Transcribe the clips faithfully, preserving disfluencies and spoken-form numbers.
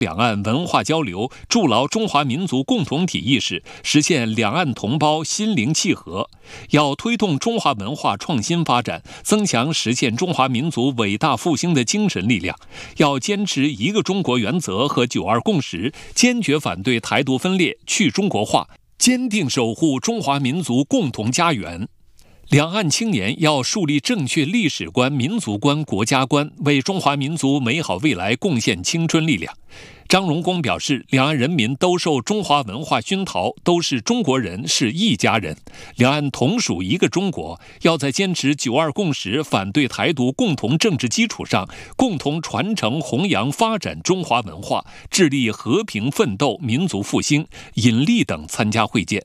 两岸文化交流，筑牢中华民族共同体意识，实现两岸同胞心灵契合。要推动中华文化创新发展，增强实现中华民族伟大复兴的精神力量。要坚持一个中国原则和九二共识，坚决反对台独分裂、去中国化，坚定守护中华民族共同家园。两岸青年要树立正确历史观、民族观、国家观，为中华民族美好未来贡献青春力量。张荣恭表示，两岸人民都受中华文化熏陶，都是中国人，是一家人，两岸同属一个中国。要在坚持九二共识、反对台独共同政治基础上，共同传承、弘扬、发展中华文化，致力和平奋斗、民族复兴。尹力等参加会见。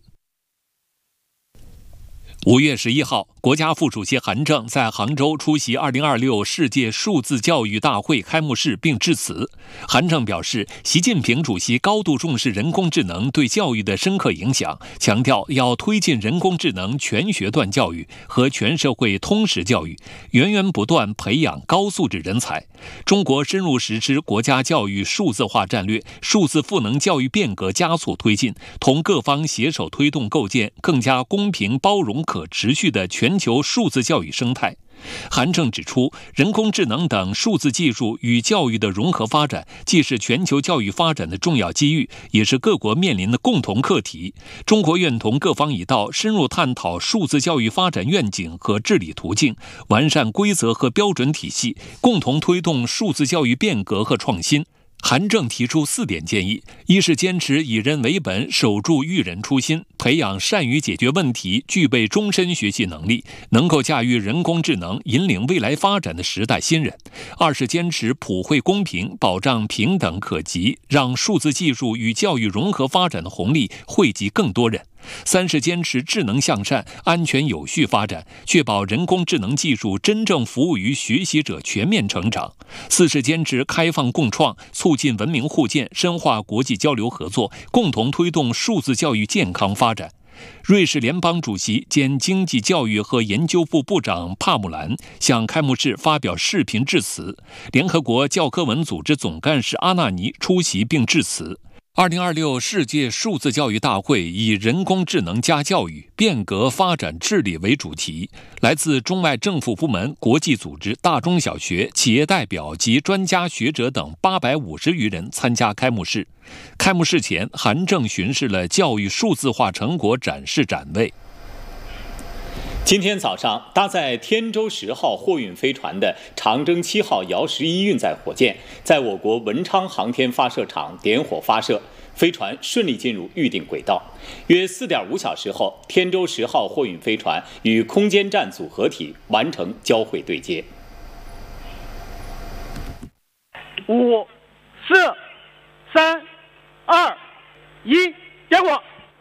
五月十一号，国家副主席韩正在杭州出席二零二六世界数字教育大会开幕式并致辞。韩正表示，习近平主席高度重视人工智能对教育的深刻影响，强调要推进人工智能全学段教育和全社会通识教育，源源不断培养高素质人才。中国深入实施国家教育数字化战略，数字赋能教育变革加速推进，同各方携手推动构建更加公平、包容、可持续的全球数字教育生态。韩正指出，人工智能等数字技术与教育的融合发展，既是全球教育发展的重要机遇，也是各国面临的共同课题。中国愿同各方一道，深入探讨数字教育发展愿景和治理途径，完善规则和标准体系，共同推动数字教育变革和创新。韩正提出四点建议：一是坚持以人为本，守住育人初心，培养善于解决问题、具备终身学习能力、能够驾驭人工智能、引领未来发展的时代新人；二是坚持普惠公平，保障平等可及，让数字技术与教育融合发展的红利惠及更多人；三是坚持智能向善、安全有序发展，确保人工智能技术真正服务于学习者全面成长；四是坚持开放共创，促进文明互鉴，深化国际交流合作，共同推动数字教育健康发展。瑞士联邦主席兼经济教育和研究部部长帕姆兰向开幕式发表视频致辞，联合国教科文组织总干事阿纳尼出席并致辞。二零二六世界数字教育大会以人工智能加教育、变革发展治理为主题，来自中外政府部门、国际组织、大中小学、企业代表及专家学者等八百五十余人参加开幕式。开幕式前，韩正巡视了教育数字化成果展示展位。 今天早上，搭载天舟十号货运飞船的长征七号遥十一运载火箭，在我国文昌航天发射场点火发射，飞船顺利进入预定轨道。约四点五小时后，天舟十号货运飞船与空间站组合体完成交会对接。 五、四、三、二、一，点火！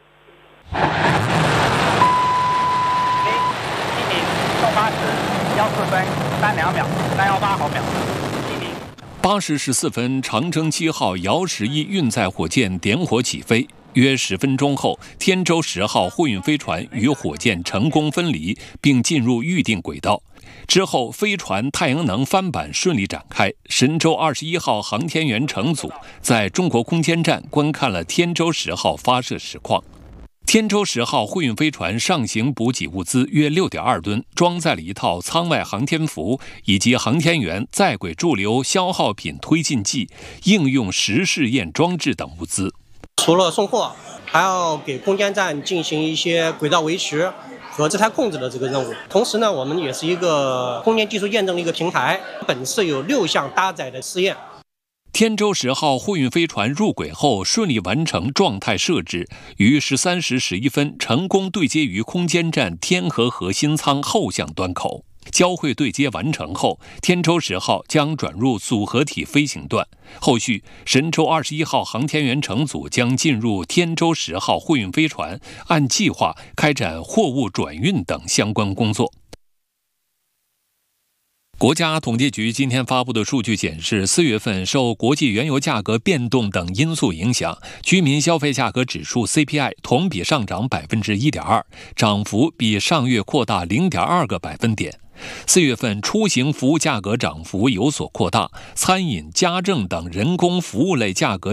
八十幺四分三两秒，三幺八毫秒。 八时十四分，长征七号遥十一运载火箭点火起飞。约十分钟后，天舟十号货运飞船与火箭成功分离，并进入预定轨道。之后，飞船太阳能帆板顺利展开。神舟二十一号航天员乘组在中国空间站观看了天舟十号发射实况。天舟十号货运飞船上行补给物资约 六点二吨，装载了一套舱外航天服以及航天员在轨驻留消耗品推进剂、应用实试验装置等物资。 除了送货，还要给空间站进行一些轨道维持和姿态控制的这个任务。同时呢，我们也是一个空间技术验证的一个平台，本次有六项搭载的试验。 天舟十号货运飞船入轨后，顺利完成状态设置，于十三时十一分成功对接于空间站天河核心舱后向端口。交会对接完成后，天舟十号将转入组合体飞行段。后续，神舟二十一号航天员乘组将进入天舟十号货运飞船，按计划开展货物转运等相关工作。国家统计局今天发布的数据显示，四月份受国际原油价格变动等因素影响，居民消费价格指数 C P I 同比上涨 百分之一点二， 涨幅比上月扩大 零点二个百分点。四月份出行服务价格涨幅有所扩大，餐饮、家政等人工服务类价格